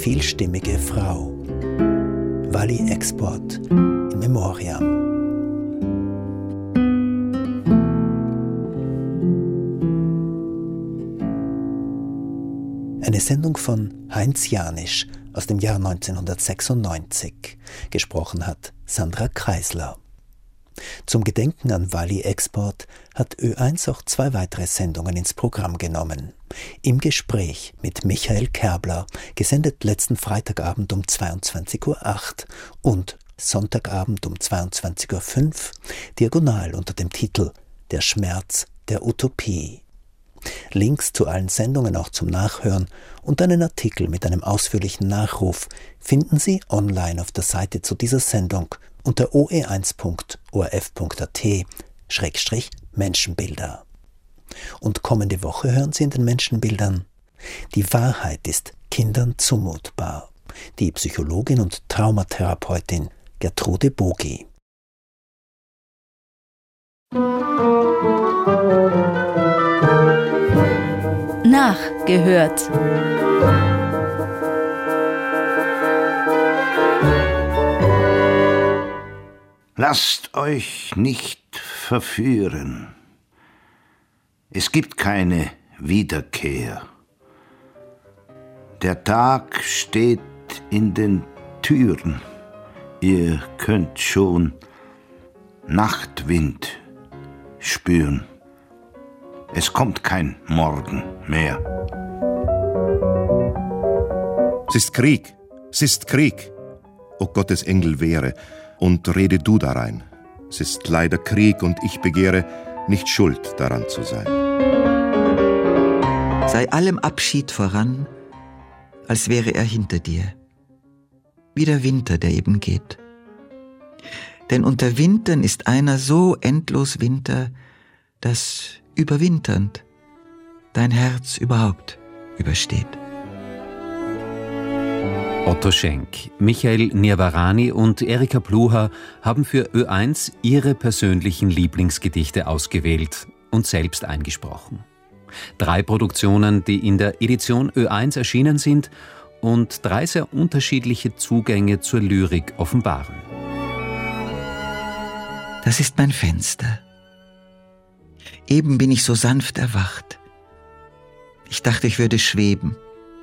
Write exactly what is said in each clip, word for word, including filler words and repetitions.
vielstimmige Frau. Wally Export in Memoriam. Eine Sendung von Heinz Janisch aus dem Jahr neunzehnhundertsechsundneunzig. Gesprochen hat Sandra Kreisler. Zum Gedenken an Wally Export hat Ö eins auch zwei weitere Sendungen ins Programm genommen. Im Gespräch mit Michael Kerbler, gesendet letzten Freitagabend um zweiundzwanzig Uhr acht und Sonntagabend um zweiundzwanzig Uhr fünf, diagonal unter dem Titel Der Schmerz der Utopie. Links zu allen Sendungen auch zum Nachhören und einen Artikel mit einem ausführlichen Nachruf finden Sie online auf der Seite zu dieser Sendung unter o e eins punkt o r f punkt a t Schrägstrich Menschenbilder. Und kommende Woche hören Sie in den Menschenbildern: Die Wahrheit ist Kindern zumutbar. Die Psychologin und Traumatherapeutin Gertrude Bogi. Nachgehört. Lasst euch nicht verführen. Es gibt keine Wiederkehr. Der Tag steht in den Türen. Ihr könnt schon Nachtwind spüren. Es kommt kein Morgen mehr. Es ist Krieg, es ist Krieg. O Gottes Engel wehre, und rede du darein. Es ist leider Krieg, und ich begehre, nicht schuld daran zu sein. Sei allem Abschied voran, als wäre er hinter dir. Wie der Winter, der eben geht. Denn unter Wintern ist einer so endlos Winter, dass überwinternd dein Herz überhaupt übersteht. Otto Schenk, Michael Niavarani und Erika Pluhar haben für Ö eins ihre persönlichen Lieblingsgedichte ausgewählt und selbst eingesprochen. Drei Produktionen, die in der Edition Ö eins erschienen sind und drei sehr unterschiedliche Zugänge zur Lyrik offenbaren. Das ist mein Fenster. Eben bin ich so sanft erwacht. Ich dachte, ich würde schweben.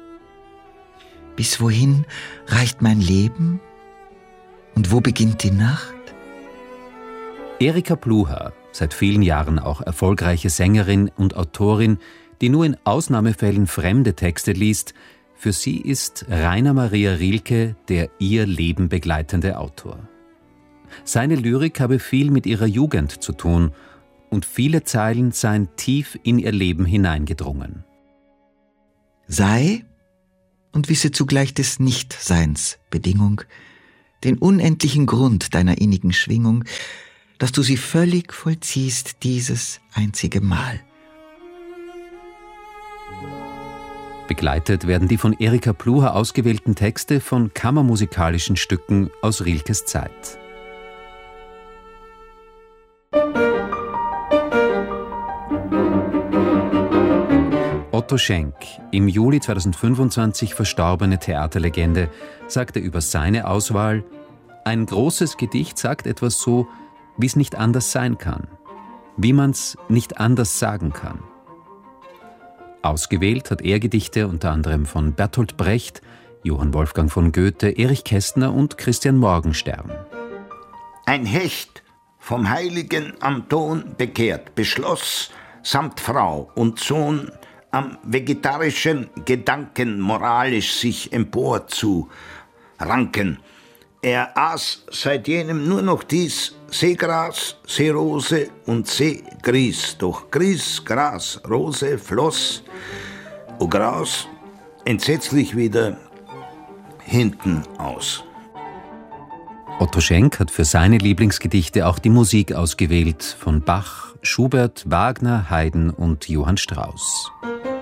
Bis wohin reicht mein Leben? Und wo beginnt die Nacht? Erika Pluhar, seit vielen Jahren auch erfolgreiche Sängerin und Autorin, die nur in Ausnahmefällen fremde Texte liest, für sie ist Rainer Maria Rilke der ihr Leben begleitende Autor. Seine Lyrik habe viel mit ihrer Jugend zu tun und viele Zeilen seien tief in ihr Leben hineingedrungen. Sei und wisse zugleich des Nichtseins Bedingung, den unendlichen Grund deiner innigen Schwingung, dass du sie völlig vollziehst dieses einzige Mal. Begleitet werden die von Erika Pluhar ausgewählten Texte von kammermusikalischen Stücken aus Rilkes Zeit. Otto Schenk, im Juli zweitausendfünfundzwanzig verstorbene Theaterlegende, sagte über seine Auswahl: Ein großes Gedicht sagt etwas so, wie es nicht anders sein kann, wie man's nicht anders sagen kann. Ausgewählt hat er Gedichte unter anderem von Bertolt Brecht, Johann Wolfgang von Goethe, Erich Kästner und Christian Morgenstern. Ein Hecht, vom heiligen Anton bekehrt, beschloss, samt Frau und Sohn am vegetarischen Gedanken moralisch sich empor zu ranken. Er aß seit jenem nur noch dies Seegras, Seerose und Seegries. Doch Gries, Gras, Rose floss, o Gras, entsetzlich wieder hinten aus. Otto Schenk hat für seine Lieblingsgedichte auch die Musik ausgewählt von Bach, Schubert, Wagner, Haydn und Johann Strauss.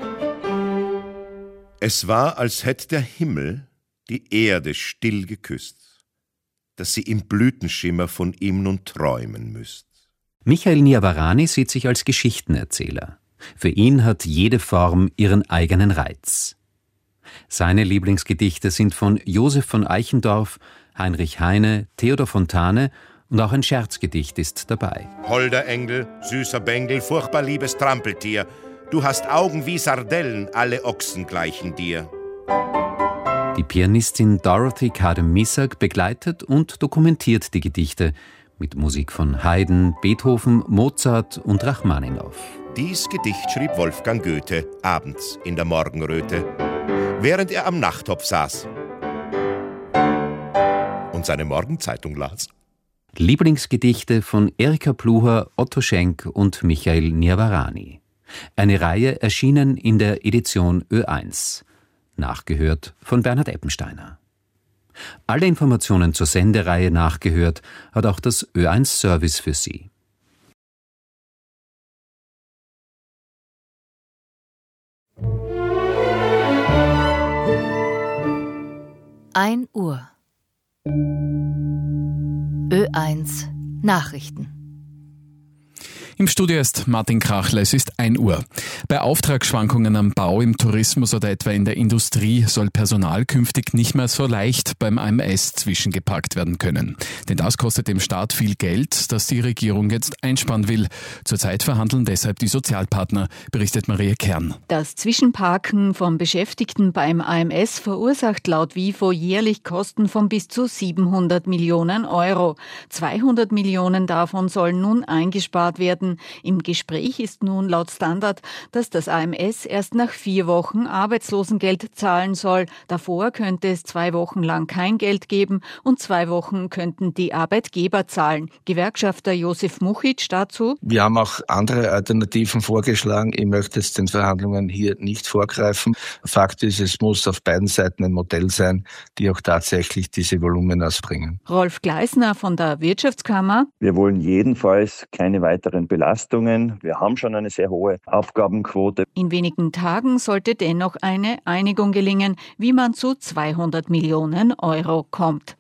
Es war, als hätt der Himmel die Erde still geküsst, dass sie im Blütenschimmer von ihm nun träumen müsst. Michael Niavarani sieht sich als Geschichtenerzähler. Für ihn hat jede Form ihren eigenen Reiz. Seine Lieblingsgedichte sind von Josef von Eichendorff, Heinrich Heine, Theodor Fontane und auch ein Scherzgedicht ist dabei. Holder Engel, süßer Bengel, furchtbar liebes Trampeltier, du hast Augen wie Sardellen, alle Ochsen gleichen dir. Die Pianistin Dorothy Kadem-Missak begleitet und dokumentiert die Gedichte mit Musik von Haydn, Beethoven, Mozart und Rachmaninow. Dies Gedicht schrieb Wolfgang Goethe abends in der Morgenröte, während er am Nachttopf saß und seine Morgenzeitung las. Lieblingsgedichte von Erika Pluhar, Otto Schenk und Michael Niavarani. Eine Reihe erschienen in der Edition Ö eins. Nachgehört von Bernhard Eppensteiner. Alle Informationen zur Sendereihe Nachgehört hat auch das Ö eins Service für Sie. ein Uhr. Ö eins Nachrichten. Im Studio ist Martin Krachler, es ist ein Uhr. Bei Auftragsschwankungen am Bau, im Tourismus oder etwa in der Industrie soll Personal künftig nicht mehr so leicht beim A M S zwischengeparkt werden können. Denn das kostet dem Staat viel Geld, das die Regierung jetzt einsparen will. Zurzeit verhandeln deshalb die Sozialpartner, berichtet Maria Kern. Das Zwischenparken von Beschäftigten beim A M S verursacht laut WIFO jährlich Kosten von bis zu siebenhundert Millionen Euro. zweihundert Millionen davon sollen nun eingespart werden. Im Gespräch ist nun laut Standard, dass das A M S erst nach vier Wochen Arbeitslosengeld zahlen soll. Davor könnte es zwei Wochen lang kein Geld geben und zwei Wochen könnten die Arbeitgeber zahlen. Gewerkschafter Josef Muchic dazu: Wir haben auch andere Alternativen vorgeschlagen. Ich möchte jetzt den Verhandlungen hier nicht vorgreifen. Fakt ist, es muss auf beiden Seiten ein Modell sein, die auch tatsächlich diese Volumen ausbringen. Rolf Gleisner von der Wirtschaftskammer: Wir wollen jedenfalls keine weiteren Belastungen. Wir haben schon eine sehr hohe Abgabenquote. In wenigen Tagen sollte dennoch eine Einigung gelingen, wie man zu zweihundert Millionen Euro kommt.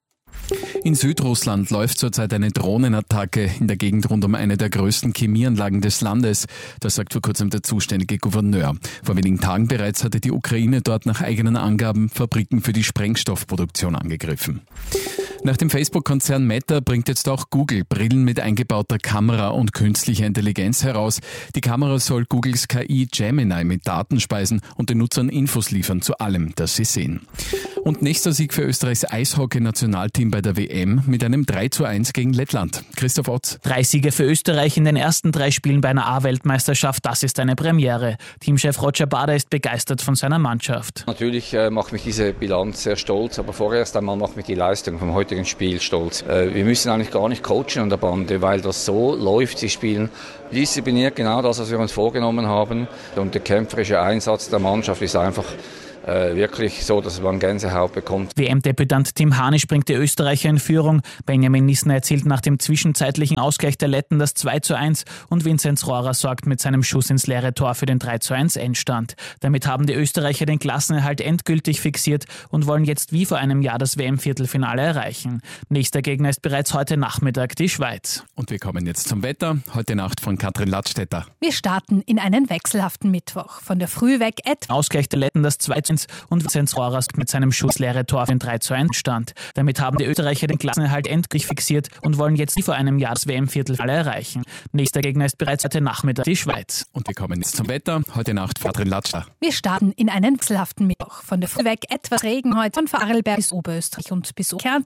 In Südrussland läuft zurzeit eine Drohnenattacke in der Gegend rund um eine der größten Chemieanlagen des Landes. Das sagt vor kurzem der zuständige Gouverneur. Vor wenigen Tagen bereits hatte die Ukraine dort nach eigenen Angaben Fabriken für die Sprengstoffproduktion angegriffen. Nach dem Facebook-Konzern Meta bringt jetzt auch Google Brillen mit eingebauter Kamera und künstlicher Intelligenz heraus. Die Kamera soll Googles K I Gemini mit Daten speisen und den Nutzern Infos liefern zu allem, das sie sehen. Und nächster Sieg für Österreichs Eishockey-Nationalteam bei der W M mit einem drei zu eins gegen Lettland. Christoph Otz. Drei Siege für Österreich in den ersten drei Spielen bei einer A-Weltmeisterschaft, das ist eine Premiere. Teamchef Roger Bader ist begeistert von seiner Mannschaft. Natürlich äh, macht mich diese Bilanz sehr stolz, aber vorerst einmal macht mich die Leistung vom heutigen Spiel stolz. Äh, wir müssen eigentlich gar nicht coachen an der Bande, weil das so läuft. Sie spielen diszipliniert genau das, was wir uns vorgenommen haben. Und der kämpferische Einsatz der Mannschaft ist einfach Äh, wirklich so, dass man Gänsehaut bekommt. W M-Debütant Tim Hanisch bringt die Österreicher in Führung. Benjamin Nissner erzielt nach dem zwischenzeitlichen Ausgleich der Letten das zwei zu eins und Vinzenz Rohrer sorgt mit seinem Schuss ins leere Tor für den drei zu eins Endstand. Damit haben die Österreicher den Klassenerhalt endgültig fixiert und wollen jetzt wie vor einem Jahr das W M-Viertelfinale erreichen. Nächster Gegner ist bereits heute Nachmittag die Schweiz. Und wir kommen jetzt zum Wetter. Heute Nacht von Katrin Ladstätter. Wir starten in einen wechselhaften Mittwoch. Von der Früh weg etwa Ausgleich der Letten das zwei zu eins und Vinzenz Rohrer mit seinem Schuss leere Tor für den drei zu eins stand. Damit haben die Österreicher den Klassenerhalt endgültig fixiert und wollen jetzt wie vor einem Jahr das W M-Viertelfinale erreichen. Nächster Gegner ist bereits heute Nachmittag die Schweiz. Und wir kommen jetzt zum Wetter. Heute Nacht Katrin Ladstätter. Wir starten in einen wechselhaften Mittwoch. Von der Früh weg etwas Regen heute von Vorarlberg bis Oberösterreich und bis Kärnten.